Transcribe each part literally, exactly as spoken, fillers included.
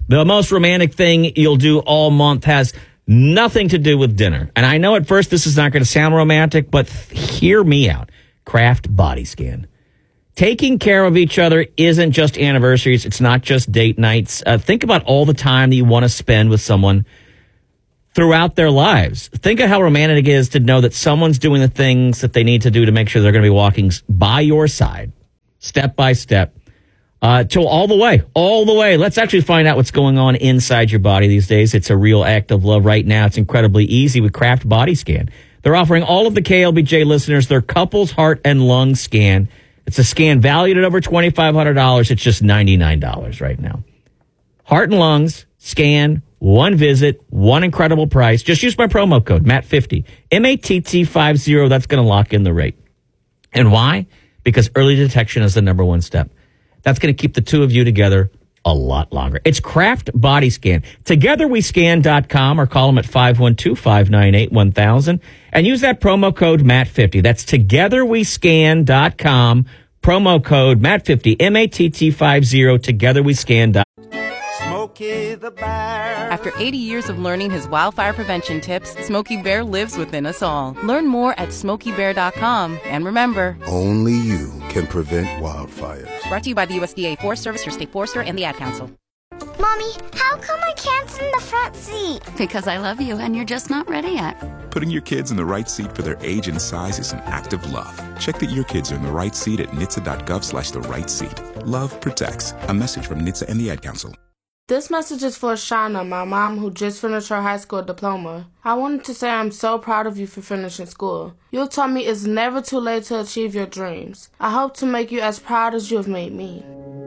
The most romantic thing you'll do all month has nothing to do with dinner. And I know at first this is not going to sound romantic, but hear me out. Kraft Body Scan. Taking care of each other isn't just anniversaries. It's not just date nights. Uh, think about all the time that you want to spend with someone throughout their lives. Think of how romantic it is to know that someone's doing the things that they need to do to make sure they're going to be walking by your side, step by step, uh, till all the way, all the way. Let's actually find out what's going on inside your body these days. It's a real act of love right now. It's incredibly easy with Kraft Body Scan. They're offering all of the K L B J listeners their couples heart and lung scan. It's a scan valued at over twenty-five hundred dollars. It's just ninety-nine dollars right now. Heart and lungs, scan, one visit, one incredible price. Just use my promo code, Matt fifty, M A T T fifty. That's going to lock in the rate. And why? Because early detection is the number one step. That's going to keep the two of you together a lot longer. It's Kraft Body Scan. together we scan dot com or call them at five one two, five nine eight, one thousand and use that promo code Matt fifty. That's together we scan dot com, promo code Matt fifty, M A T T fifty, together we scan dot com. Smokey the Bear. After eighty years of learning his wildfire prevention tips, Smokey Bear lives within us all. Learn more at smokey bear dot com. And remember, only you can prevent wildfires. Brought to you by the U S D A Forest Service, your state forester, and the Ad Council. Mommy, how come I can't sit in the front seat? Because I love you and you're just not ready yet. Putting your kids in the right seat for their age and size is an act of love. Check that your kids are in the right seat at N H T S A dot gov slash the right seat. Love protects. A message from N H T S A and the Ad Council. This message is for Shauna, my mom, who just finished her high school diploma. I wanted to say I'm so proud of you for finishing school. You taught me it's never too late to achieve your dreams. I hope to make you as proud as you have made me.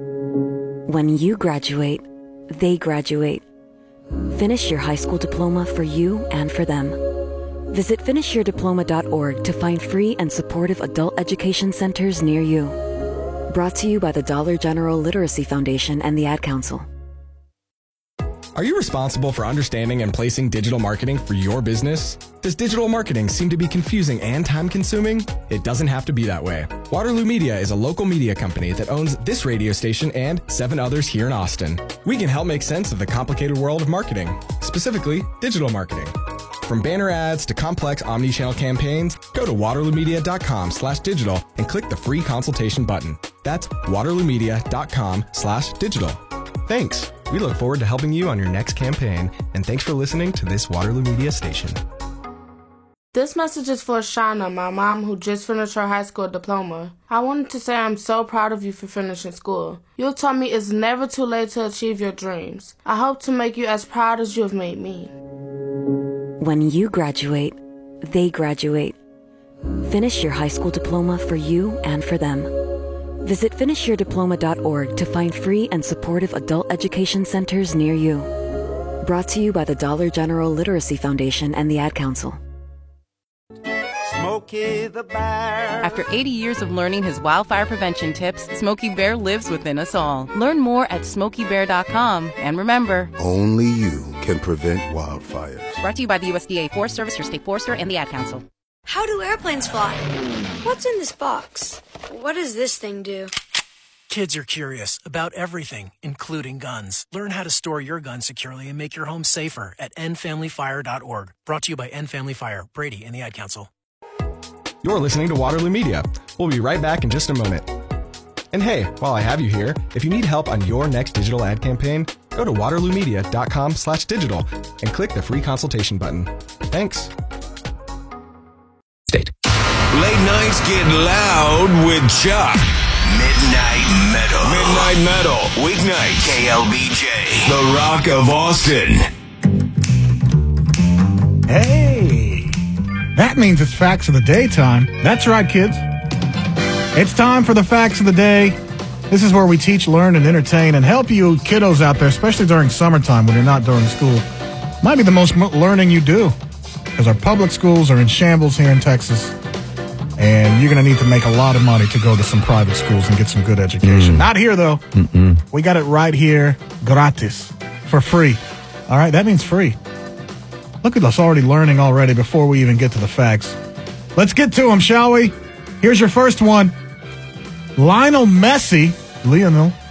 When you graduate, they graduate. Finish your high school diploma for you and for them. Visit finish your diploma dot org to find free and supportive adult education centers near you. Brought to you by the Dollar General Literacy Foundation and the Ad Council. Are you responsible for understanding and placing digital marketing for your business? Does digital marketing seem to be confusing and time-consuming? It doesn't have to be that way. Waterloo Media is a local media company that owns this radio station and seven others here in Austin. We can help make sense of the complicated world of marketing, specifically digital marketing. From banner ads to complex omni-channel campaigns, go to waterloo media dot com slash digital and click the free consultation button. That's waterloo media dot com slash digital. Thanks. We look forward to helping you on your next campaign, and thanks for listening to this Waterloo Media station. This message is for Shauna, my mom, who just finished her high school diploma. I wanted to say I'm so proud of you for finishing school. You taught me it's never too late to achieve your dreams. I hope to make you as proud as you have made me. When you graduate, they graduate. Finish your high school diploma for you and for them. Visit finish your diploma dot org to find free and supportive adult education centers near you. Brought to you by the Dollar General Literacy Foundation and the Ad Council. Smokey the Bear. After eighty years of learning his wildfire prevention tips, Smokey Bear lives within us all. Learn more at smokey bear dot com. And remember, only you can prevent wildfires. Brought to you by the U S D A Forest Service, your state forester, and the Ad Council. How do airplanes fly? What's in this box? What does this thing do? Kids are curious about everything, including guns. Learn how to store your gun securely and make your home safer at end family fire dot org. Brought to you by End Family Fire, Brady, and the Ad Council. You're listening to Waterloo Media. We'll be right back in just a moment. And hey, while I have you here, if you need help on your next digital ad campaign, go to waterloo media dot com slash digital and click the free consultation button. Thanks. State. Late nights get loud with Chuck. Midnight Metal. Midnight Metal. Weeknight. K L B J. The Rock of Austin. Hey. That means it's Facts of the Day time. That's right, kids. It's time for the Facts of the Day. This is where we teach, learn, and entertain and help you kiddos out there, especially during summertime when you're not during school. Might be the most learning you do because our public schools are in shambles here in Texas. And you're going to need to make a lot of money to go to some private schools and get some good education. Mm. Not here, though. Mm-mm. We got it right here, gratis, for free. All right, that means free. Look at us already learning already before we even get to the facts. Let's get to them, shall we? Here's your first one. Lionel Messi, Lionel,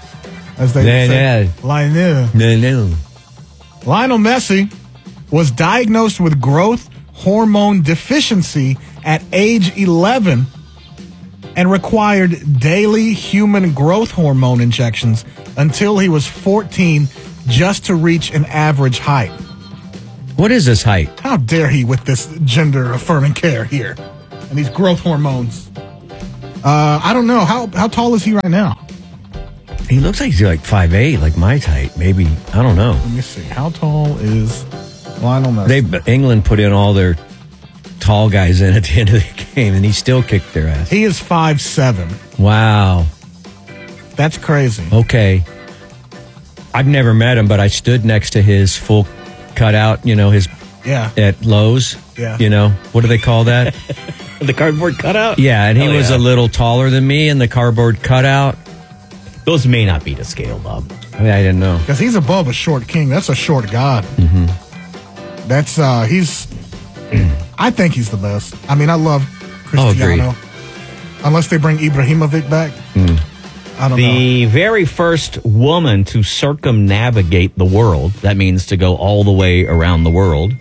as they Lionel. say. Lionel. Lionel. Lionel Messi was diagnosed with growth hormone deficiency at age eleven and required daily human growth hormone injections until he was fourteen just to reach an average height. What is this height? How dare he with this gender-affirming care here and these growth hormones? Uh, I don't know. How how tall is he right now? He looks like he's like five eight, like my height. Maybe. I don't know. Let me see. How tall is Lionel Messi? They England put in all their tall guys in at the end of the game, and he still kicked their ass. He is five seven. Wow. That's crazy. Okay. I've never met him, but I stood next to his full cutout, you know, his Yeah. at Lowe's. Yeah. You know, what do they call that? The cardboard cutout? Yeah, and he Hell was yeah. a little taller than me in the cardboard cutout. Those may not be to scale, Bob. I mean, I didn't know. Because he's above a short king. That's a short god. Mm-hmm. That's, uh, he's, I think he's the best. I mean, I love Cristiano. Oh, Unless they bring Ibrahimovic back. Mm. I don't the know. very first woman to circumnavigate the world, that means to go all the way around the world.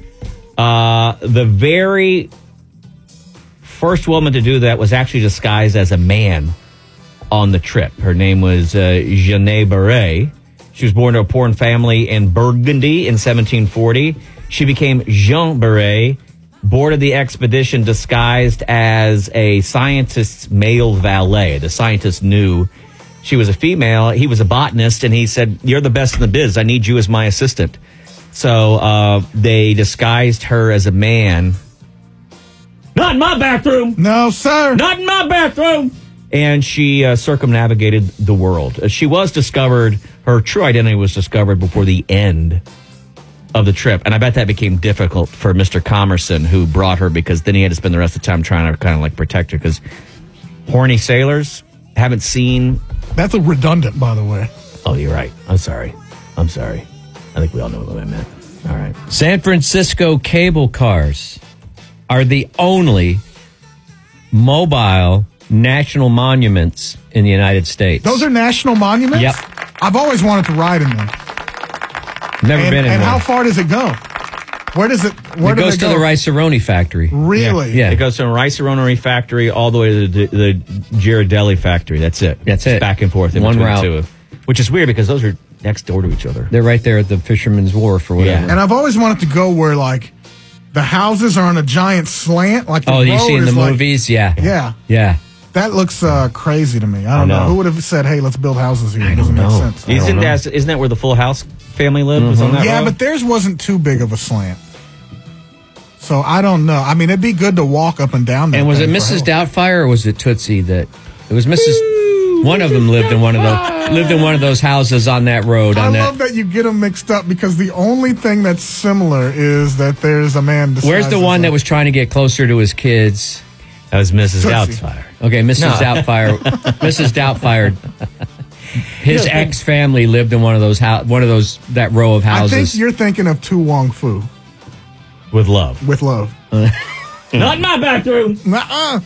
Uh, the very first woman to do that was actually disguised as a man on the trip. Her name was uh, Jeanne Barret. She was born to a poor family in Burgundy in seventeen forty. She became Jean Barret, boarded the expedition disguised as a scientist's male valet. The scientist knew she was a female. He was a botanist, and he said, "You're the best in the biz. I need you as my assistant." So uh, they disguised her as a man. Not in my bathroom. No, sir. Not in my bathroom. And she uh, circumnavigated the world. Uh, she was discovered, her true identity was discovered before the end of the trip. And I bet that became difficult for Mister Commerson, who brought her, because then he had to spend the rest of the time trying to kind of like protect her, because horny sailors haven't seen. That's a redundant, by the way. Oh, you're right. I'm sorry. I'm sorry. I think we all know what I meant. All right. San Francisco cable cars are the only mobile national monuments in the United States. Those are national monuments? Yep. I've always wanted to ride in them. Never and, been in And one. how far does it go? Where does it? Where It do goes they to go? the Rice-A-Roni factory. Really? Yeah. It goes from Rice-A-Roni factory all the way to the, the Ghirardelli factory. That's it. That's It's it. back and forth in One between route. the two. Which is weird because those are next door to each other. They're right there at the Fisherman's Wharf or whatever. And I've always wanted to go where, like, the houses are on a giant slant. Like the Oh, you road see in the is like- movies? Yeah. Yeah. Yeah. That looks uh, crazy to me. I don't I know. know. Who would have said, hey, let's build houses here? It doesn't make sense. Isn't that, isn't that where the Full House family lived? Was on that Yeah, road? but theirs wasn't too big of a slant. So I don't know. I mean, it'd be good to walk up and down that And was it thing for Missus help. Doubtfire or was it Tootsie that it was Missus One of them lived in one of those lived in one of those houses on that road. I On that. love that you get them mixed up because the only thing that's similar is that there's a man. Where's the disguised one as that a- was trying to get closer to his kids? That was Missus Tootsie. Doubtfire. Okay, Missus No. Doubtfire. Missus Doubtfire. His ex family lived in one of those house, one of those that row of I think houses. you're thinking of Tu Wong Fu With love. with love. Not in my bathroom. Nuh-uh.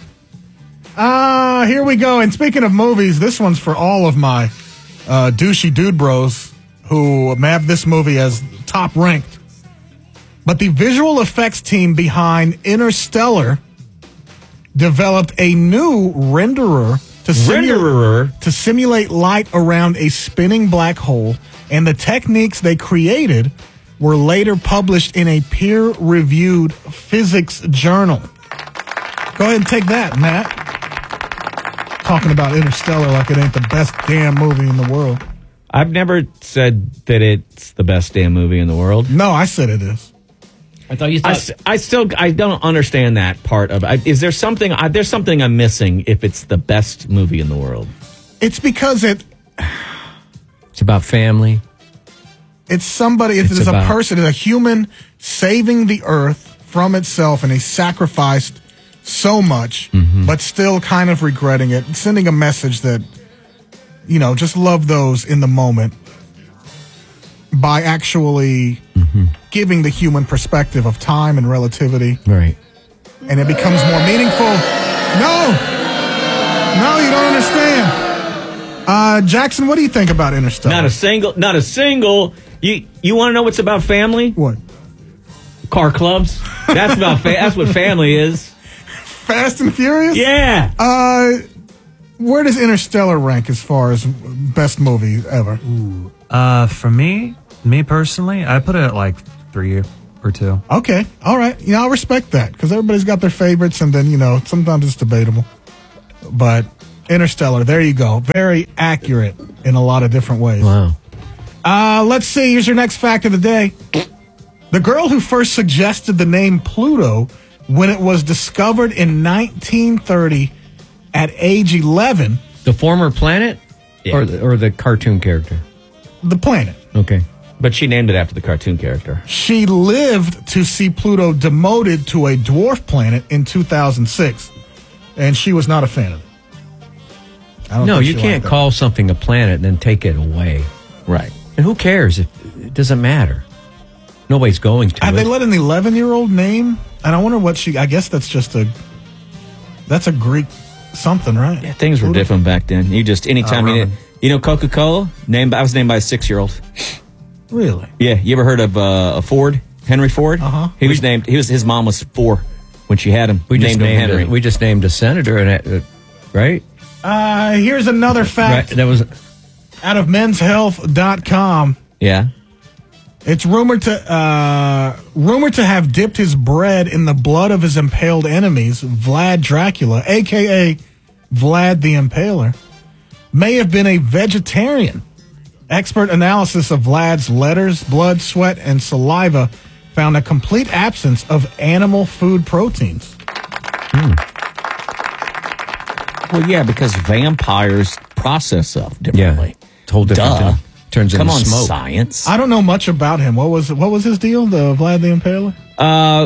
Uh, here we go. And speaking of movies, this one's for all of my uh, douchey dude bros who have this movie as top ranked. But the visual effects team behind Interstellar developed a new renderer to, simu- Renderer? to simulate light around a spinning black hole, and the techniques they created were later published in a peer-reviewed physics journal. Go ahead and take that, Matt. Talking about Interstellar like it ain't the best damn movie in the world. I've never said that it's the best damn movie in the world. No, I said it is. I thought you I, thought. s- I still I don't understand that part of it. Is there something I, there's something I'm missing if it's the best movie in the world? It's because it It's about family. it's somebody, it's, It's it's a about- person, it's a human saving the earth from itself, and they sacrificed so much, Mm-hmm. but still kind of regretting it, sending a message that, you know, just love those in the moment by actually Mm-hmm. giving the human perspective of time and relativity. Right. And it becomes more meaningful. No, no, you don't understand. Uh, Jackson, what do you think about Interstellar? Not a single, not a single. You you want to know what's about family? What? Car clubs. That's about fa- that's what family is. Fast and Furious? Yeah. Uh, where does Interstellar rank as far as best movie ever? Ooh. Uh, for me, me personally, I put it at like three or two. Okay, all right. You know, I respect that because everybody's got their favorites, and then you know sometimes it's debatable. But Interstellar, there you go. Very accurate in a lot of different ways. Wow. Uh, let's see. Here's your next fact of the day. The girl who first suggested the name Pluto when it was discovered in nineteen thirty at age eleven. The former planet? Yeah. Or, the, or the cartoon character? The planet. Okay. But she named it after the cartoon character. She lived to see Pluto demoted to a dwarf planet in two thousand six, and she was not a fan of it. I don't No, think you she can't liked it. call something a planet and then take it away. Right. And who cares? It, it doesn't matter. Nobody's going to. Have it. they let an eleven-year-old name? And I wonder what she... I guess that's just a... That's a Greek something, right? Yeah, things were Pluto? different back then. You just, anytime Oh, you, Roman. you know, Coca-Cola, named, I was named by a six-year-old. Really? Yeah, you ever heard of uh, a Ford? Henry Ford? Uh-huh. He was named, he was, his mom was four when she had him. We just named him named Henry. A, we just named a senator, and it, uh, right? Uh, here's another fact Right. That was out of men's health dot com. Yeah. It's rumored to uh, rumored to have dipped his bread in the blood of his impaled enemies. Vlad Dracula, a k a. Vlad the Impaler, may have been a vegetarian. Expert analysis of Vlad's letters, blood, sweat, and saliva found a complete absence of animal food proteins. Well, yeah, because vampires process stuff differently. Yeah, it's a whole different Duh. thing. Turns Come into on, smoke. science. I don't know much about him. What was what was his deal? The Vlad the Impaler? Uh,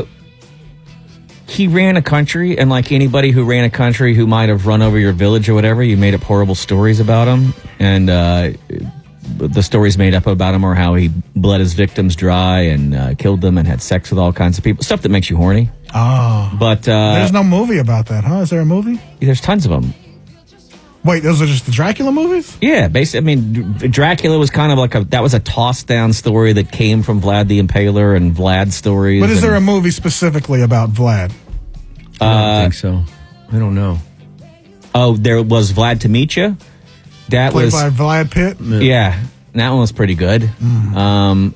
he ran a country, and like anybody who ran a country who might have run over your village or whatever, you made up horrible stories about him. And uh, the stories made up about him are how he bled his victims dry and uh, killed them and had sex with all kinds of people. Stuff that makes you horny. Oh. But uh, There's no movie about that, huh? Is there a movie? there's tons of them. Wait, those are just the Dracula movies? Yeah, basically, I mean, D- Dracula was kind of like a, that was a tossed down story that came from Vlad the Impaler and Vlad stories. But is and, there a movie specifically about Vlad? I don't Uh, think so. I don't know. Oh, there was Vlad to Meet You. That Played was by Vlad Pitt? yeah. That one was pretty good. Um,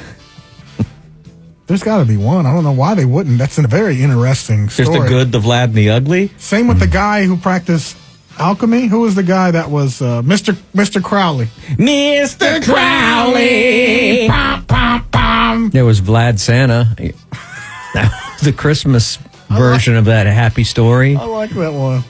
There's got to be one. I don't know why they wouldn't. That's a very interesting story. there's the good, the Vlad, and the ugly. Same with the guy who practiced alchemy. Who was the guy that was uh, Mister Mister Crowley? Mister Crowley. Pom, pom, pom. There was Vlad Santa. That was the Christmas version of that happy story. I like that one.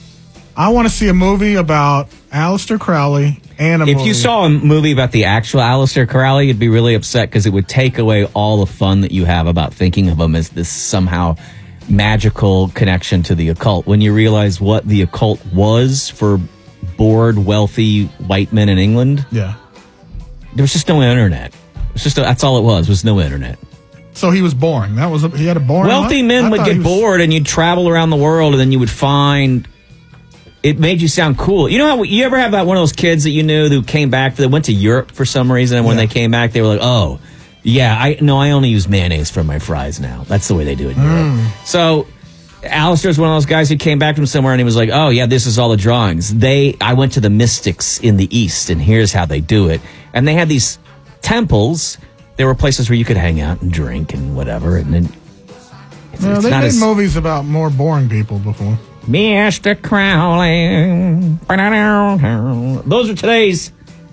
I want to see a movie about Aleister Crowley and a If movie. you saw a movie about the actual Aleister Crowley, you'd be really upset because it would take away all the fun that you have about thinking of him as this somehow magical connection to the occult. When you realize what the occult was for bored, wealthy white men in England, Yeah. there was just no internet. It's just that's all it was. Was no internet. So he was boring. That was a, he had a boring. Wealthy life? men I would thought get he was- bored, and you'd travel around the world, and then you would find. It made you sound cool. You know how you ever have that one of those kids that you knew who came back? They went to Europe for some reason, and when Yeah. they came back, they were like, "Oh, yeah, I no, I only use mayonnaise for my fries now. That's the way they do it in Europe." So, Alistair's one of those guys who came back from somewhere, and he was like, "Oh, yeah, this is all the drawings." They, I went to the mystics in the East, and here's how they do it. And they had these temples. There were places where you could hang out and drink and whatever, and then it's, Yeah, it's they not made as movies about more boring people before. Mister Crowley. Those are today's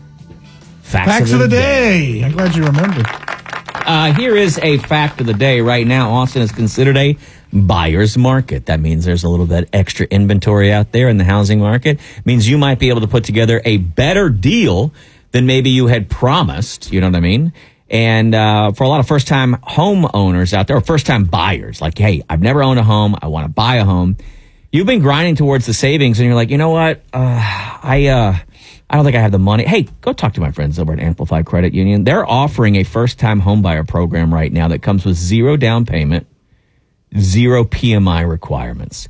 facts, Facts of the day. I'm glad you remembered. Uh, here is a fact of the day. Right now, Austin is considered a buyer's market. That means there's a little bit extra inventory out there in the housing market. It means you might be able to put together a better deal than maybe you had promised. You know what I mean? And uh, for a lot of first-time homeowners out there, or first-time buyers, like, hey, I've never owned a home. I want to buy a home. You've been grinding towards the savings, and you're like, you know what? Uh, I uh, I don't think I have the money. Hey, go talk to my friends over at Amplify Credit Union. They're offering a first-time homebuyer program right now that comes with zero down payment, zero P M I requirements.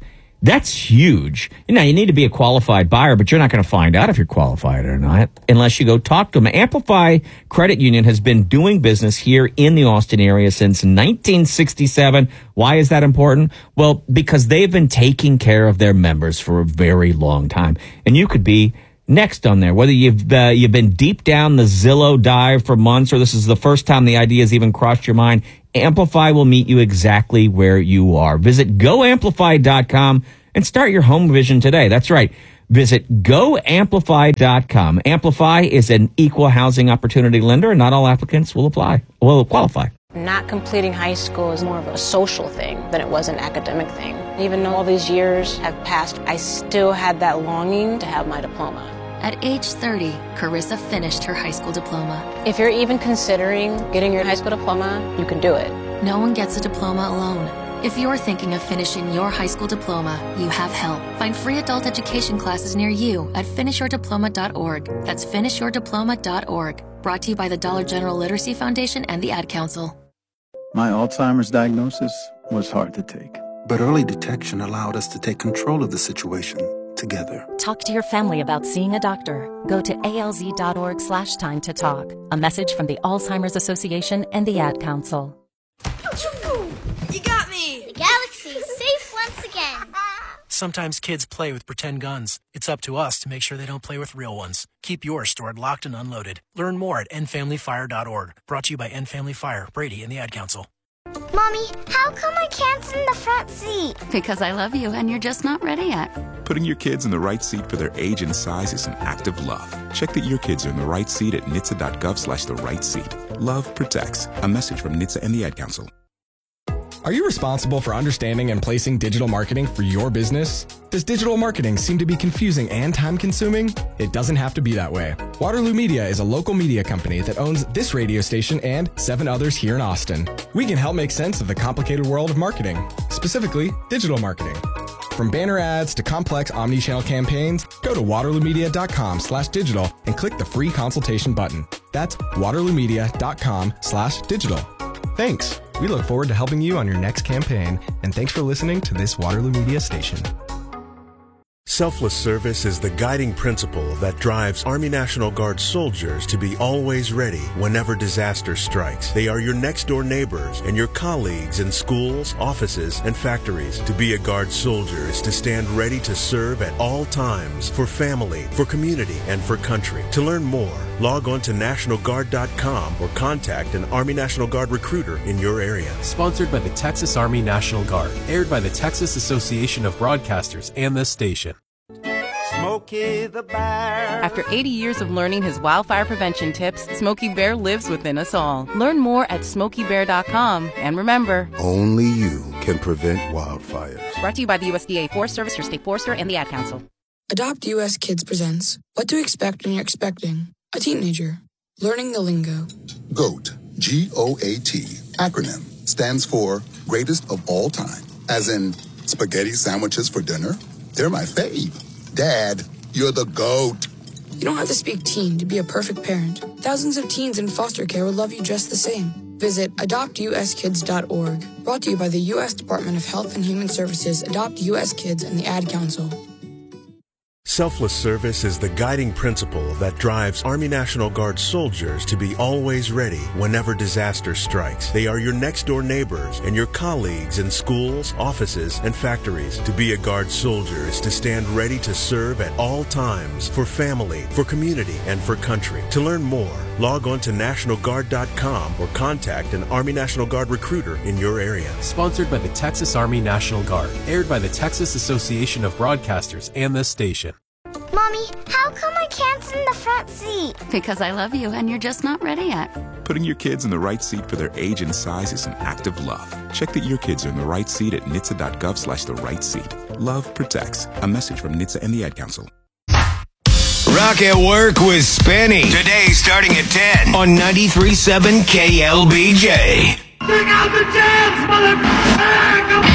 That's huge. Now, you need to be a qualified buyer, but you're not going to find out if you're qualified or not unless you go talk to them. Amplify Credit Union has been doing business here in the Austin area since nineteen sixty-seven. Why is that important? Well, because they've been taking care of their members for a very long time. And you could be next on there, whether you've uh, you've been deep down the Zillow dive for months or this is the first time the idea has even crossed your mind. Amplify will meet you exactly where you are. Visit go amplify dot com and start your home vision today. That's right. Visit go amplify dot com. Amplify is an equal housing opportunity lender, and not all applicants will apply, will qualify. Not completing high school is more of a social thing than it was an academic thing. Even though all these years have passed, I still had that longing to have my diploma. At age thirty, Carissa finished her high school diploma. If you're even considering getting your high school diploma, you can do it. No one gets a diploma alone. If you're thinking of finishing your high school diploma, you have help. Find free adult education classes near you at finish your diploma dot org. That's finish your diploma dot org. Brought to you by the Dollar General Literacy Foundation and the Ad Council. My Alzheimer's diagnosis was hard to take. But early detection allowed us to take control of the situation together. Talk to your family about seeing a doctor. Go to alz.org slash time to talk. A message from the Alzheimer's Association and the Ad Council. You got me! The galaxy is safe once again. Sometimes kids play with pretend guns. It's up to us to make sure they don't play with real ones. Keep yours stored locked and unloaded. Learn more at end family fire dot org. Brought to you by End Family Fire, Brady, and the Ad Council. Mommy, how come I can't sit in the front seat? Because I love you and you're just not ready yet. Putting your kids in the right seat for their age and size is an act of love. Check that your kids are in the right seat at N H T S A dot gov slash the right seat. Love protects. A message from N H T S A and the Ad Council. Are you responsible for understanding and placing digital marketing for your business? Does digital marketing seem to be confusing and time-consuming? It doesn't have to be that way. Waterloo Media is a local media company that owns this radio station and seven others here in Austin. We can help make sense of the complicated world of marketing, specifically digital marketing. From banner ads to complex omni-channel campaigns, go to waterloo media dot com slash digital and click the free consultation button. That's waterloo media dot com slash digital. Thanks. We look forward to helping you on your next campaign, and thanks for listening to this Waterloo Media station. Selfless service is the guiding principle that drives Army National Guard soldiers to be always ready whenever disaster strikes. They are your next-door neighbors and your colleagues in schools, offices, and factories. To be a Guard soldier is to stand ready to serve at all times for family, for community, and for country. To learn more, log on to national guard dot com or contact an Army National Guard recruiter in your area. Sponsored by the Texas Army National Guard. Aired by the Texas Association of Broadcasters and this station. Smokey the Bear. After eighty years of learning his wildfire prevention tips, Smokey Bear lives within us all. Learn more at smokey bear dot com. And remember, Only you can prevent wildfires. brought to you by the U S D A Forest Service, your state forester, and the Ad Council. Adopt U S Kids presents What to Expect When You're Expecting a Teenager. Learning the lingo. GOAT, G O A T, acronym, stands for Greatest of All Time. As in, spaghetti sandwiches for dinner? They're my fave. Dad, you're the GOAT. You don't have to speak teen to be a perfect parent. Thousands of teens in foster care would love you just the same. Visit adopt u s kids dot org. Brought to you by the U S Department of Health and Human Services, Adopt U S Kids, and the Ad Council. Selfless service is the guiding principle that drives Army National Guard soldiers to be always ready whenever disaster strikes. They are your next-door neighbors and your colleagues in schools, offices, and factories. To be a Guard soldier is to stand ready to serve at all times for family, for community, and for country. To learn more, log on to national guard dot com or contact an Army National Guard recruiter in your area. Sponsored by the Texas Army National Guard. Aired by the Texas Association of Broadcasters and this station. Mommy, how come I can't sit in the front seat? Because I love you and you're just not ready yet. Putting your kids in the right seat for their age and size is an act of love. Check that your kids are in the right seat at N H T S A dot gov slash the right seat. Love protects. A message from N H T S A and the Ad Council. Rock at Work with Spenny. Today starting at ten on ninety-three point seven K L B J. Bring out the jams, motherfucker!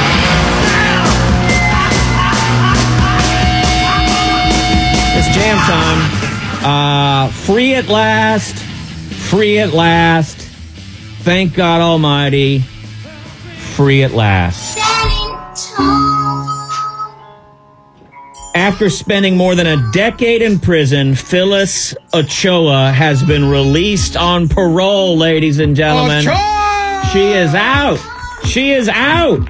It's jam time. Uh, free at last. Free at last. Thank God Almighty. Free at last. Standing tall. After spending more than a decade in prison, Phyllis Ochoa has been released on parole, ladies and gentlemen. Ochoa! She is out. She is out.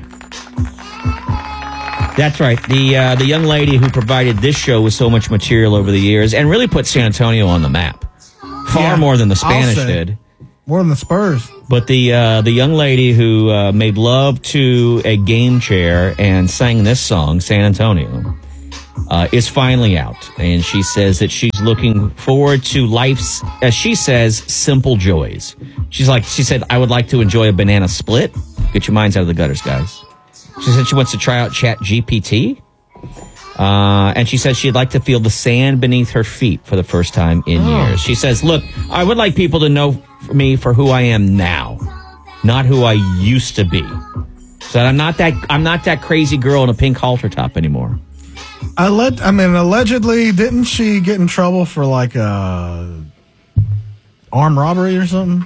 That's right. The uh, the young lady who provided this show with so much material over the years and really put San Antonio on the map. Far Yeah, more than the Spanish I'll say. did. More than the Spurs. But the uh, the young lady who uh, made love to a game chair and sang this song, San Antonio, uh, is finally out. And she says that she's looking forward to life's, as she says, simple joys. She's like, she said, I would like to enjoy a banana split. Get your minds out of the gutters, guys. She said she wants to try out Chat G P T. Uh, and she says she'd like to feel the sand beneath her feet for the first time in Oh. years. She says, look, I would like people to know me for who I am now, not who I used to be. So that I'm not that I'm not that crazy girl in a pink halter top anymore. I let. I mean, allegedly, didn't she get in trouble for like uh, armed robbery or something?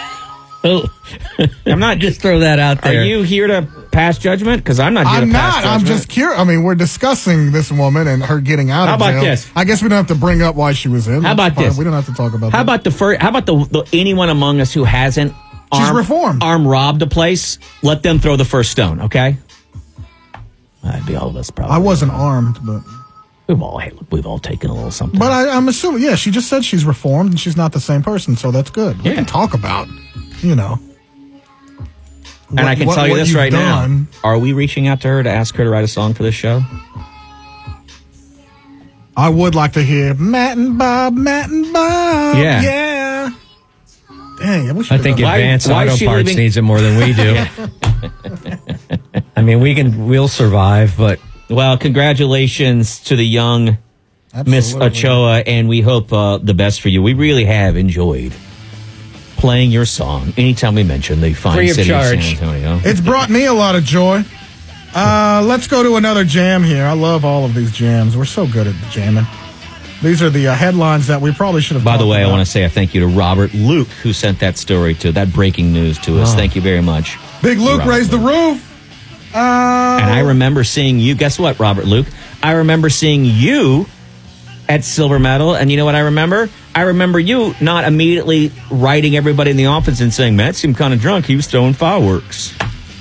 I'm not just throw that out there. Are you here to pass judgment? Because I'm not here I'm to pass not. judgment. I'm just curious. I mean, we're discussing this woman and her getting out How of about jail. this? I guess we don't have to bring up why she was in. How That's about fine. this? We don't have to talk about How that. about the first? How about the, the anyone among us who hasn't She's arm, reformed. arm robbed a place? Let them throw the first stone. Okay. That'd be all of us probably. I wasn't armed, but we've all hey, look, we've all taken a little something. but I, I'm assuming. Yeah, she just said she's reformed and she's not the same person, so that's good. We Yeah. can talk about, you know. And what- I can what- tell you what this you've right done. now. Are we reaching out to her to ask her to write a song for this show? I would like to hear Matt and Bob, Matt and Bob. Yeah. Yeah. Dang, I wish I we'd think done that. Advanced why is Auto she Parts leaving- needs it more than we do. I mean, we can, we'll survive, but Well, congratulations to the young Miss Absolutely. Ochoa, and we hope uh, the best for you. We really have enjoyed playing your song anytime we mention the fine Free of city charge. of San Antonio. It's brought me a lot of joy. Uh, let's go to another jam here. I love all of these jams. We're so good at jamming. These are the uh, headlines that we probably should have. By the talked way, I about. want to say a thank you to Robert Luke, who sent that story to that breaking news to us. Oh. Thank you very much. Big Luke Robert raised the roof. Uh, And I remember seeing you. Guess what, Robert Luke? I remember seeing you at Silver Medal. And you know what I remember? I remember you not immediately writing everybody in the office and saying, Matt seemed kind of drunk. He was throwing fireworks.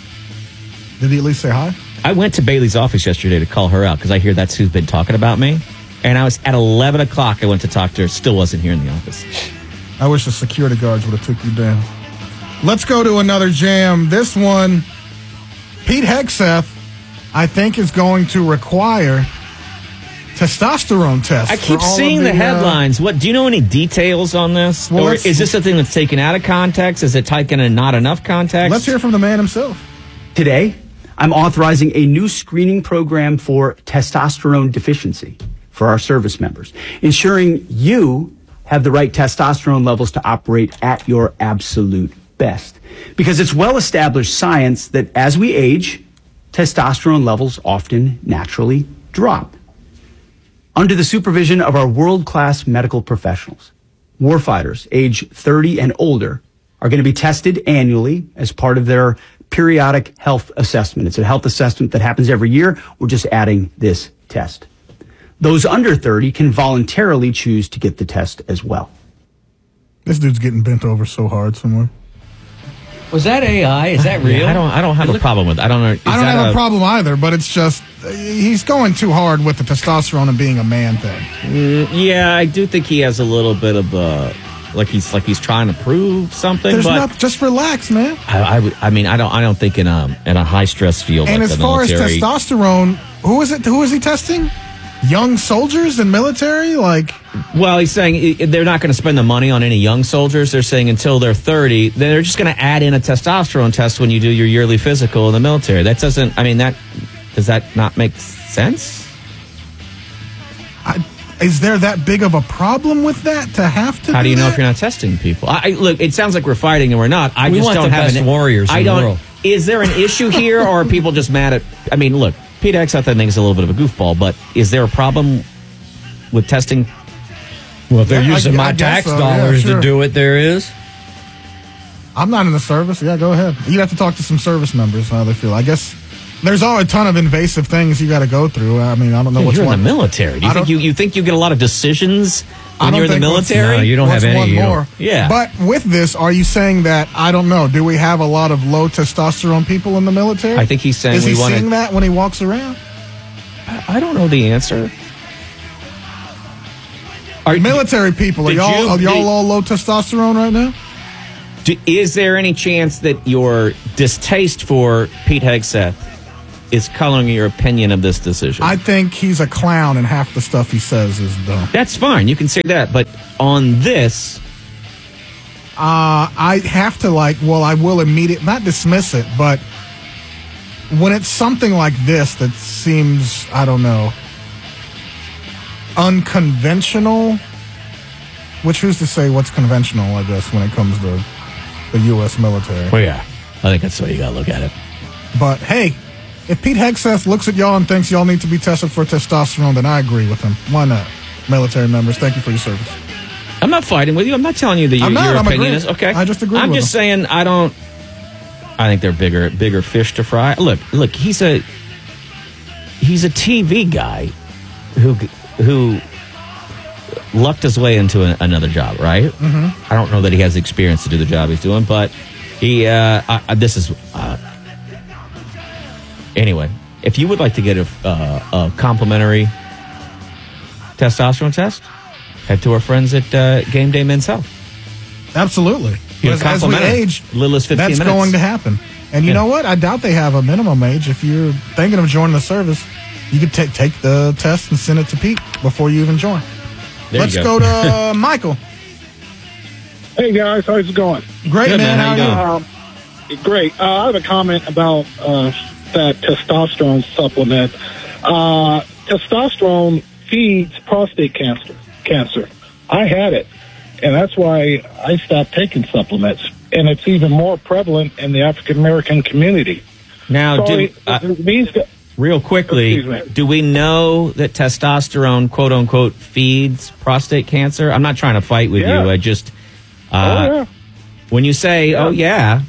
Did he at least say hi? I went to Bailey's office yesterday to call her out because I hear that's who's been talking about me. And I was at eleven o'clock. I went to talk to her. Still wasn't here in the office. I wish the security guards would have took you down. Let's go to another jam. This one, Pete Hegseth, I think, is going to require testosterone tests. I keep for all seeing of the, uh, headlines. What do you know? Any details on this? Well, or let's- is this something that's taken out of context? Is it taken in not enough context? Let's hear from the man himself. Today, I'm authorizing a new screening program for testosterone deficiency for our service members, ensuring you have the right testosterone levels to operate at your absolute best. Because it's well-established science that as we age, testosterone levels often naturally drop. Under the supervision of our world-class medical professionals, warfighters age thirty and older are going to be tested annually as part of their periodic health assessment. It's a health assessment that happens every year. We're just adding this test. Those under thirty can voluntarily choose to get the test as well. This dude's getting bent over so hard somewhere. was that A I? Is that real? Yeah, I don't. I don't have a problem with. I don't know. Is I don't that have a, problem either, but it's just uh, he's going too hard with the testosterone and being a man thing. Mm, yeah, I do think he has a little bit of a like he's like he's trying to prove something. There's but not just relax, man. I, I, would- I mean, I don't. I don't think in a in a high stress field And like as the far military. as testosterone, who is it? Who is he testing? Young soldiers and military, like. Well, he's saying i- they're not going to spend the money on any young soldiers. They're saying until they're thirty, they're just going to add in a testosterone test when you do your yearly physical in the military. That doesn't, I mean, that does that not make sense? I, is there that big of a problem with that to have to? How do you know that? if you're not testing people? I, I look, it sounds like we're fighting and we're not. I We just want don't the have best an, warriors in I the don't. world. Is there an issue here, or are people just mad at? I mean, look, Pete Hegseth, I think, is a little bit of a goofball, but is there a problem with testing? Well, if they're Yeah, I- using I my guess tax so, yeah, dollars sure. to do it, there is. I'm not in the service. Yeah, go ahead. You'd have to talk to some service members how they feel. I guess There's all a ton of invasive things you got to go through. I mean, I don't know Yeah, what's you're one. in the military. Do you I think don't- you, you think you get a lot of decisions I when don't you're in the think what's- military? No, you don't what's have any. one you don't- more. Yeah. But with this, are you saying that, I don't know, do we have a lot of low testosterone people in the military? I think he's saying Is we he wanna- seeing that when he walks around? I don't know the answer. Are Military people, are did y'all, you- are y'all did- all low testosterone right now? Do, is there any chance that your distaste for Pete Hegseth is coloring your opinion of this decision? I think he's a clown and half the stuff he says is dumb. That's fine. You can say that. But on this, Uh, I have to like, well, I will immediately, not dismiss it, but when it's something like this that seems, I don't know, unconventional, which who's to say what's conventional, I guess, when it comes to the U S military. well, yeah, I think that's the way you got to look at it. But hey, if Pete Hegseth looks at y'all and thinks y'all need to be tested for testosterone, then I agree with him. Why not? Military members, thank you for your service. I'm not fighting with you. I'm not telling you that you, I'm not, your I'm opinion agreeing. is okay. I just agree I'm with just him. saying I don't. I think they're bigger, bigger fish to fry. Look, look. He's a he's a T V guy who who lucked his way into a, another job, right? Mm-hmm. I don't know that he has the experience to do the job he's doing, but he. Uh, I, I- this is. Uh, anyway, if you would like to get a, uh, a complimentary testosterone test, head to our friends at uh, Game Day Men's Health. Absolutely. You As, get as we complimentary. age, Little as fifteen that's minutes. going to happen. And you Yeah. know what? I doubt they have a minimum age. If you're thinking of joining the service, you could take take the test and send it to Pete before you even join. There you Let's go. go, to uh, Michael. Hey guys, how's it going? Great, Good, man. man. How you How doing? Um, great. Uh, I have a comment about uh, that testosterone supplement. Uh, testosterone feeds prostate cancer. Cancer. I had it, and that's why I stopped taking supplements. And it's even more prevalent in the African American community. Now, So, do, uh, these guys, real quickly, Excuse me. do we know that testosterone, quote unquote, feeds prostate cancer? I'm not trying to fight with Yeah. you. I just, uh, oh yeah. when you say, Yeah. oh, yeah.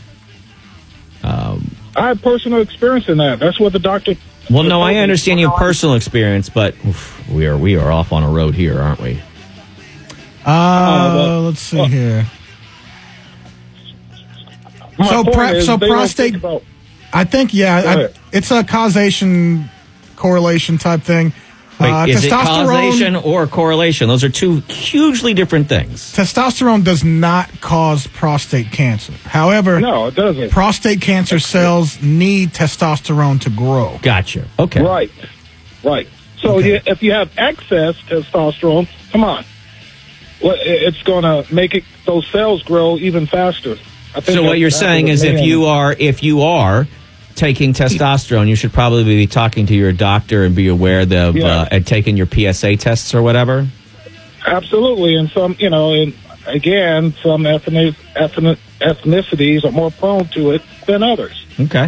I have personal experience in that. That's what the doctor. Well, no, I told me. understand your personal experience, but oof, we are we are off on a road here, aren't we? Uh, well, let's see well, here. My So, point pra- is, so they don't prostate. think about- I think yeah, Go I, ahead. it's a causation correlation type thing. Wait, uh, is it testosterone causation or correlation? Those are two hugely different things. testosterone does not cause prostate cancer. However, No, it doesn't. prostate cancer cells need testosterone to grow. Gotcha. Okay. Right, right. So Okay. you, if you have excess testosterone, come on, well, it- it's going to make it those cells grow even faster. I think So what that's- you're that's saying what is, if they- you are if you are taking testosterone, you should probably be talking to your doctor and be aware of uh, Yeah. and taking your P S A tests or whatever. absolutely, and some, you know, and again, some ethnic, ethnic, ethnicities are more prone to it than others. Okay.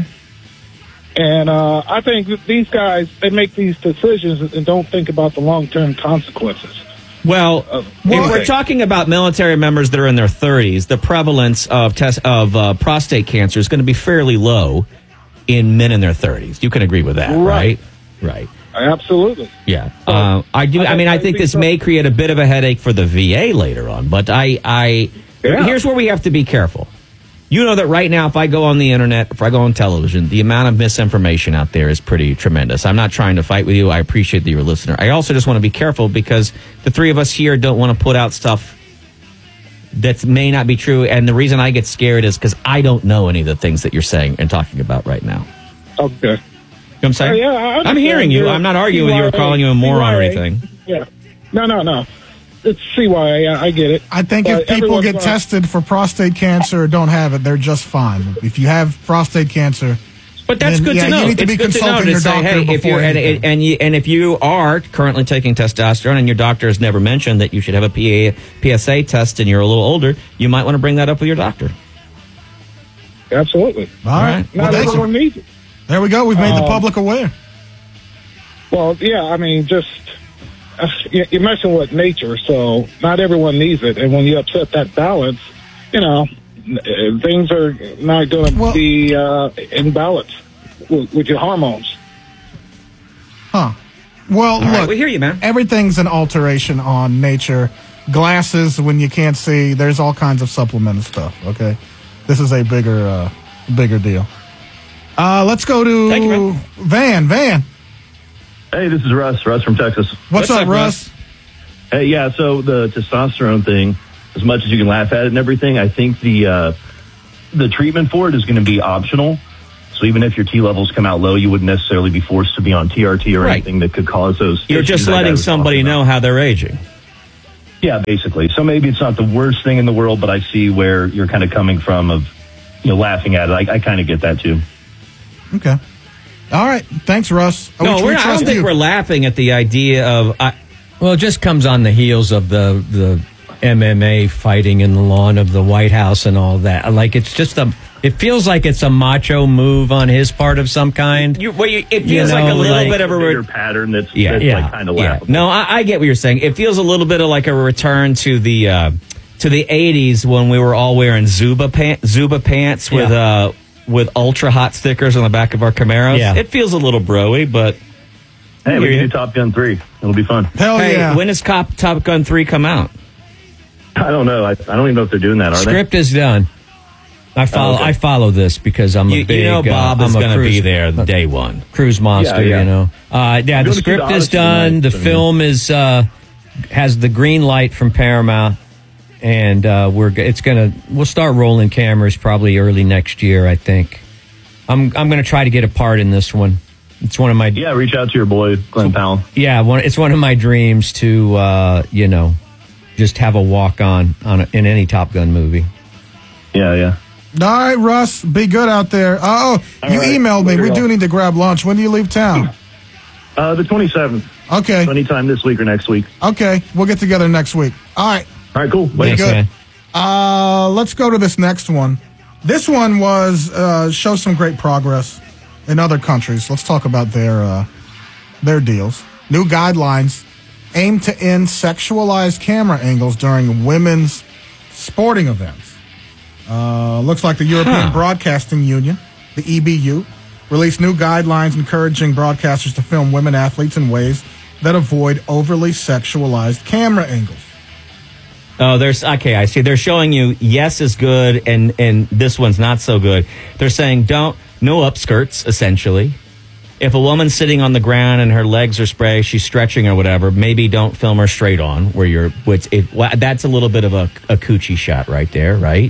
And uh, I think that these guys, they make these decisions and don't think about the long-term consequences. Well, Of if we're anything. talking about military members that are in their thirties, the prevalence of test of uh, prostate cancer is going to be fairly low in men in their thirties. You can agree with that, right? Right. Right. Absolutely. Yeah. Uh, I do. I mean, I think this may create a bit of a headache for the V A later on, but I, I Yeah. here's where we have to be careful. You know that right now, if I go on the internet, if I go on television, the amount of misinformation out there is pretty tremendous. I'm not trying to fight with you. I appreciate that you're a listener. I also just want to be careful because the three of us here don't want to put out stuff that may not be true. And the reason I get scared is because I don't know any of the things that you're saying and talking about right now. Okay. You know what I'm saying? Uh, yeah, I I'm understand. hearing you. Yeah. I'm not arguing with you or C Y A, calling you a moron or C Y A. anything. Yeah. No, no, no. It's C Y A. I, I get it. I think But if people everyone's get gonna- tested for prostate cancer or don't have it, they're just fine. If you have prostate cancer, But that's then, good yeah, to know. You need to it's be good to know consulting to your say, doctor hey, if before you're and, anything. and, you, and if you are currently taking testosterone and your doctor has never mentioned that you should have a P A, P S A test and you're a little older, you might want to bring that up with your doctor. Absolutely. All right. Well, Not thanks. everyone needs it. There we go. We've made the Um, public aware. Well, yeah, I mean, just uh, you- you're messing with nature, so not everyone needs it. And when you upset that balance, you know, n- uh, things are not going to Well- be uh, in balance. with, with your hormones. Huh. Well, All look, right, we hear you, man. Everything's an alteration on nature. Glasses when you can't see. There's all kinds of supplemental stuff. Okay, this is a bigger, uh, bigger deal. Uh, let's go to Thank you, man. Van. Van, Hey, this is Russ. Russ from Texas. what's, up, Russ? Hey, yeah. So the testosterone thing, as much as you can laugh at it and everything, I think the uh, the treatment for it is going to be optional. So even if your T levels come out low, you wouldn't necessarily be forced to be on T R T or Right. anything that could cause those. You're issues just that guy letting was somebody talking about. know how they're aging. Yeah, basically. So maybe it's not the worst thing in the world, but I see where you're kind of coming from of, you know, laughing at it. I, I kind of get that too. Okay. All right. Thanks, Russ. Oh, No, we- we're we not, I trust don't think you. we're laughing at the idea of. I, Well, it just comes on the heels of the the M M A fighting in the lawn of the White House and all that. Like, it's just a. It feels like it's a macho move on his part of some kind. you, well, you, it feels You like a know, little like- bit of a. Bigger Re- pattern that's, yeah, that's yeah, like kind of yeah. laughable. No, I, I get what you're saying. It feels a little bit of like a return to the uh, to the eighties when we were all wearing Zuba pants, Zuba pants with uh, with ultra hot stickers on the back of our Camaros. Yeah. It feels a little broy, but Hey, we Hear can you. do Top Gun three. It'll be fun. Hell hey, yeah. when does Cop, Top Gun three come out? I don't know. I, I don't even know if they're doing that, are Script is done. I follow. Oh, okay. I follow this because I'm a You, big. you know, Bob uh, is I'm a going to cruise- be there day one. Cruise monster, Yeah, yeah. you know. Uh, yeah, I'm the going to see script the is Odyssey done. tonight, The so, yeah. film is uh, has the green light from Paramount, and uh, we're g- it's gonna. We'll start rolling cameras probably early next year. I think. I'm I'm gonna try to get a part in this one. It's one of my Yeah, reach out to your boy, Glenn Powell. yeah. One, it's one of my dreams to uh, you know, just have a walk on on a, in any Top Gun movie. Yeah, yeah. All right, Russ. Be good out there. Oh, All you right. emailed me. Later We do on. need to grab lunch. When do you leave town? Uh, the twenty-seventh. Okay. So anytime this week or next week. Okay. We'll get together next week. All right. All right, cool. Be Thanks, good. man. Uh, let's go to this next one. This one was uh, shows some great progress in other countries. Let's talk about their uh, their deals. New guidelines aim to end sexualized camera angles during women's sporting events. Uh, looks like the European Huh. Broadcasting Union, the E B U, released new guidelines encouraging broadcasters to film women athletes in ways that avoid overly sexualized camera angles. Oh, there's okay. I see. They're showing you yes is good, and and this one's not so good. They're saying don't no upskirts. Essentially, if a woman's sitting on the ground and her legs are spray, she's stretching or whatever. Maybe don't film her straight on where you're. Which it well, that's a little bit of a, a coochie shot right there, right?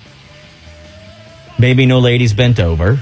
Maybe no ladies bent over.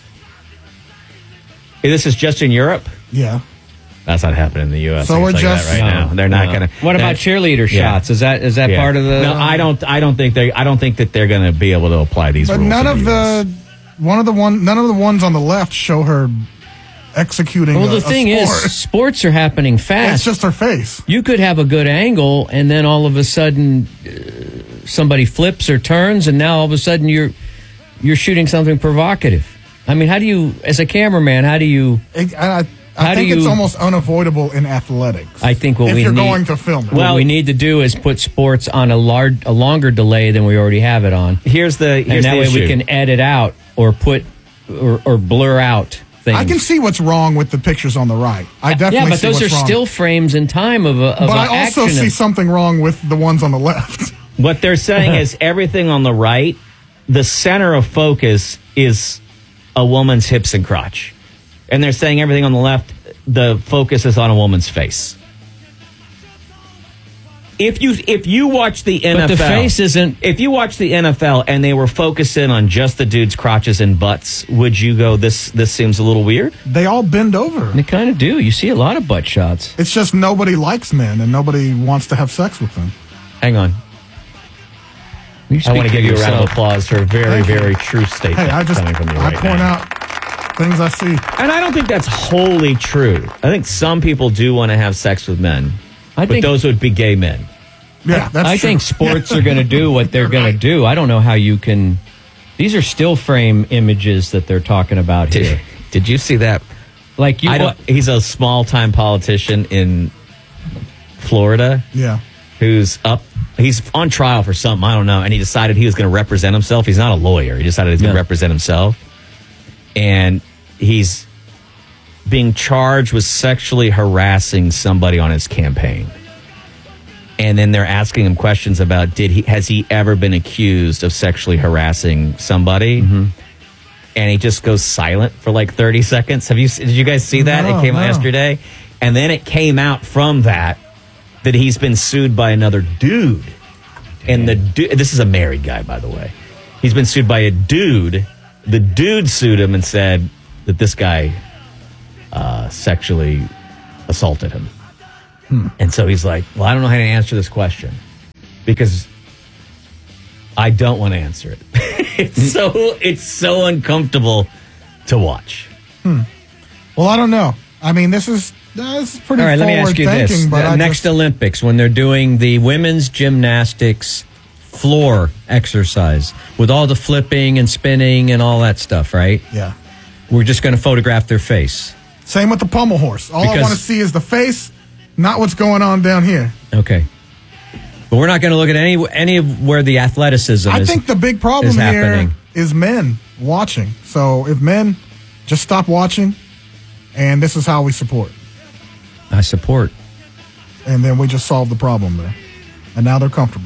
This is just in Europe. Yeah. That's not happening in the U S. So I can we're tell you that just- right No, now. They're not no. going to. What about cheerleader shots? Is that is that Yeah. part of the? No, I don't. I don't think they. I don't think that they're going to be able to apply these But rules. none in of U S. the one of the one none of the ones on the left show her executing. Well, a- the a thing sport. is, sports are happening fast. It's just her face. You could have a good angle, and then all of a sudden, uh, somebody flips or turns, and now all of a sudden you're you're shooting something provocative. I mean, how do you, as a cameraman, how do you? It, I, I How do think it's you- almost unavoidable in athletics. I think what if we you're need, going to film it. what we need to do is put sports on a large, a longer delay than we already have it on. Here's the. Here's and that the way issue. we can edit out or put or, or blur out things. I can see what's wrong with the pictures on the right. I definitely yeah, but see those are what's wrong. still frames in time of a. Of But a I also action see of- something wrong with the ones on the left. What they're saying is everything on the right, the center of focus is a woman's hips and crotch, and they're saying everything on the left, the focus is on a woman's face. If you if you watch the N F L, But the face isn't. If you watch the N F L and they were focusing on just the dudes' crotches and butts, would you go, this this seems a little weird? They all bend over. They kind of do. You see a lot of butt shots. It's just nobody likes men and nobody wants to have sex with them. Hang on. You I speak want to for give you a round of yourself. applause for a very, Thank you. very true statement Hey, I just coming from you I right point now. out things I see. And I don't think that's wholly true. I think some people do want to have sex with men, I but think those would be gay men. Yeah, that's I true. think sports are going to do what they're going to do. I don't know how you can. These are still frame images that they're talking about here. Did, did you see that? Like you, I don't, he's a small time politician in Florida Yeah. who's up. He's on trial for something, I don't know, and he decided he was going to represent himself. He's not a lawyer. He decided he was going to Yeah. represent himself. And he's being charged with sexually harassing somebody on his campaign. And then they're asking him questions about did he has he ever been accused of sexually harassing somebody? Mm-hmm. And he just goes silent for like thirty seconds. Have you did you guys see that? No, it came no. out yesterday. And then it came out from that that he's been sued by another dude. And the du- this is a married guy, by the way. He's been sued by a dude. The dude sued him and said that this guy uh, sexually assaulted him. Hmm. And so he's like, well, I don't know how to answer this question because I don't want to answer it. it's so it's so uncomfortable to watch. Hmm. Well, I don't know. I mean, this is this is pretty All right, let me forward ask you thinking, this. but The I next just, Olympics, when they're doing the women's gymnastics floor exercise with all the flipping and spinning and all that stuff, right? Yeah. We're just going to photograph their face. Same with the pommel horse. All I Because- want to see is the face, not what's going on down here. Okay. But we're not going to look at any any of where the athleticism I is think the big problem is here happening. is men watching. So if men just stop watching, and this is how we support, I support. and then we just solve the problem there. And now they're comfortable.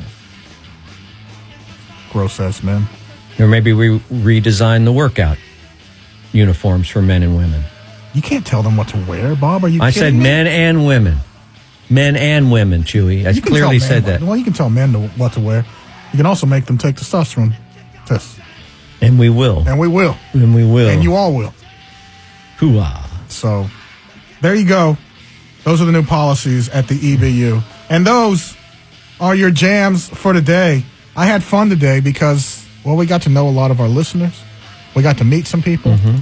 Gross ass men. Or maybe we redesign the workout uniforms for men and women. You can't tell them what to wear, Bob. Are you I kidding said me? men and women. Men and women, Chewy. I You can clearly tell men said what- that. Well, you can tell men to, what to wear. You can also make them take testosterone tests. And we will. And we will. And we will. And you all will. Hoo-ah. So, there you go. Those are the new policies at the E B U. And those are your jams for today. I had fun today because, well, we got to know a lot of our listeners. We got to meet some people. Mm-hmm.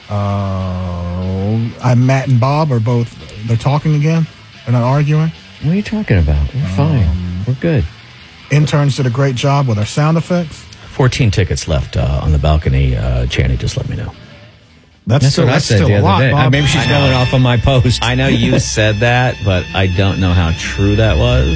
Uh, I, Matt and Bob are both, they're talking again. They're not arguing. What are you talking about? We're fine. We're good. Interns did a great job with our sound effects. fourteen tickets left uh, on the balcony. Uh, Channy just let me know. That's, That's still, what I that's said still the a other lot, day. Bob. Uh, maybe she's I know. going off on my post. I know you said that, but I don't know how true that was.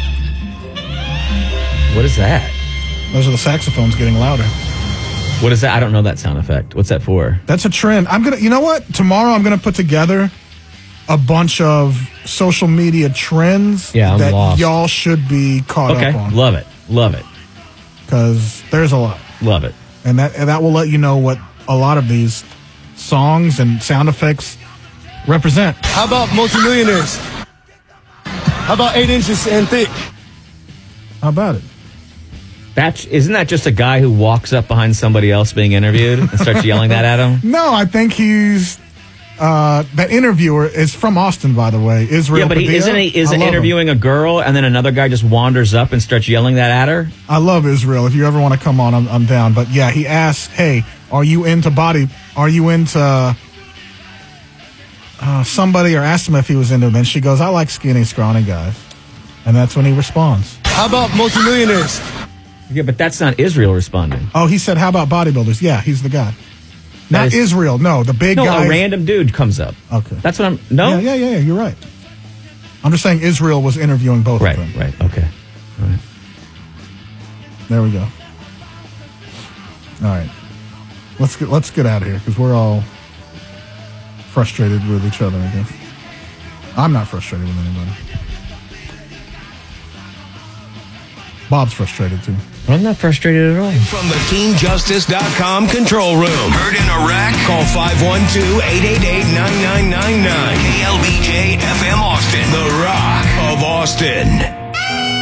What is that? Those are the saxophones getting louder. What is that? I don't know that sound effect. What's that for? That's a trend. I'm gonna. You know what? Tomorrow I'm gonna put together a bunch of social media trends Yeah, I'm that lost. y'all should be caught Okay, up on. love it, love it, Because there's a lot, love it. and that and that will let you know what a lot of these songs and sound effects represent. How about multimillionaires? How about eight inches and thick? How about it? That isn't that just a guy who walks up behind somebody else being interviewed and starts yelling that at him? No, I think he's uh, that interviewer is from Austin, by the way. Israel. Yeah, but he, Padilla. isn't he? I Isn't love him. interviewing a girl and then another guy just wanders up and starts yelling that at her? I love Israel. If you ever want to come on, I'm, I'm down. But yeah, he asked, "Hey, are you into body? Are you into uh, somebody?" Or asked him if he was into them. And she goes, "I like skinny, scrawny guys." And that's when he responds. How about multimillionaires? Yeah, but that's not Israel responding. Oh, he said, "How about bodybuilders?" Yeah, he's the guy. Not is- Israel. No, the big No, guy. a random dude comes up. Okay, That's what I'm. No, Yeah, yeah, yeah, yeah. You're right. I'm just saying Israel was interviewing both right, of them. right, okay. All right. There we go. All right, let's get let's get out of here because we're all frustrated with each other. I guess I'm not frustrated with anybody. Bob's frustrated too. I'm not frustrated at all. From the Team Justice dot com control room. Heard in Iraq? Call five one two, eight eight eight, nine nine nine nine. K L B J F M Austin. The Rock of Austin.